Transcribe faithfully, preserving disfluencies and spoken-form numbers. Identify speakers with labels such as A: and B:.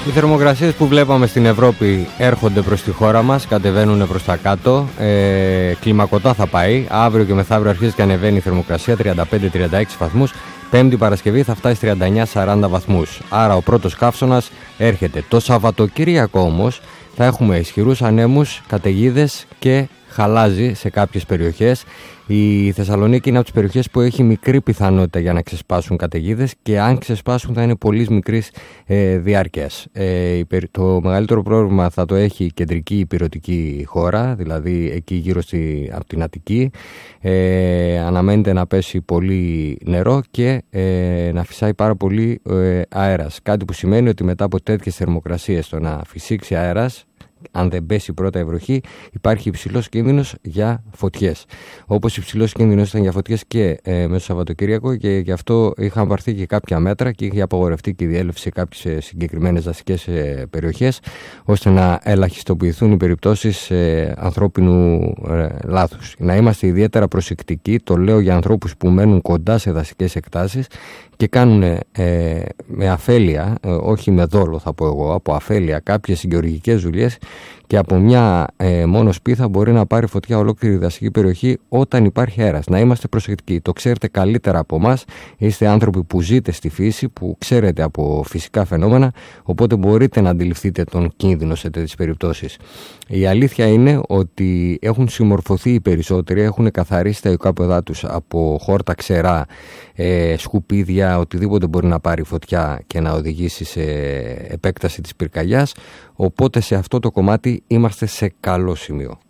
A: Οι θερμοκρασίες που βλέπαμε στην Ευρώπη έρχονται προς τη χώρα μας, κατεβαίνουν προς τα κάτω, ε, κλιμακωτά θα πάει. Αύριο και μεθαύριο αρχίζει και ανεβαίνει η θερμοκρασία, τριάντα πέντε με τριάντα έξι βαθμούς. Πέμπτη Παρασκευή θα φτάσει τριάντα εννιά με σαράντα βαθμούς. Άρα ο πρώτος καύσωνας έρχεται. Το Σαββατοκύριακο όμως θα έχουμε ισχυρούς ανέμους, καταιγίδες και χαλάζει σε κάποιες περιοχές. Η Θεσσαλονίκη είναι από τις περιοχές που έχει μικρή πιθανότητα για να ξεσπάσουν καταιγίδες και αν ξεσπάσουν θα είναι πολύ μικρής ε, διάρκειας. Ε, το μεγαλύτερο πρόβλημα θα το έχει η κεντρική ηπειρωτική χώρα, δηλαδή εκεί γύρω στη, από την Αττική. Ε, αναμένεται να πέσει πολύ νερό και ε, να φυσάει πάρα πολύ ε, αέρας. Κάτι που σημαίνει ότι μετά από τέτοιες θερμοκρασίες το να φυσήξει αέρας, αν δεν πέσει πρώτα η βροχή, υπάρχει υψηλός κίνδυνος για φωτιές. Όπως υψηλός κίνδυνος ήταν για φωτιές και ε, μέσα στο Σαββατοκύριακο, και γι' αυτό είχαν πάρθει και κάποια μέτρα και είχε απαγορευτεί και η διέλευση σε κάποιες συγκεκριμένες δασικές ε, περιοχές, ώστε να ελαχιστοποιηθούν οι περιπτώσεις ε, ανθρώπινου ε, λάθους. Να είμαστε ιδιαίτερα προσεκτικοί, το λέω για ανθρώπους που μένουν κοντά σε δασικές εκτάσεις και κάνουν ε, με αφέλεια, ε, όχι με δόλο θα πω εγώ, από αφέλεια κάποιες γεωργικές δουλειές και από μια ε, μόνο σπίθα μπορεί να πάρει φωτιά ολόκληρη δασική περιοχή όταν υπάρχει αέρας. Να είμαστε προσεκτικοί. Το ξέρετε καλύτερα από εμάς. Είστε άνθρωποι που ζείτε στη φύση, που ξέρετε από φυσικά φαινόμενα, οπότε μπορείτε να αντιληφθείτε τον κίνδυνο σε τέτοιες περιπτώσεις. Η αλήθεια είναι ότι έχουν συμμορφωθεί οι περισσότεροι, έχουν καθαρίσει τα οικόπεδά τους από χόρτα, ξερά, ε, σκουπίδια, οτιδήποτε μπορεί να πάρει φωτιά και να οδηγήσει σε επέκταση της πυρκαγιάς. Οπότε σε αυτό το κομμάτι είμαστε σε καλό σημείο.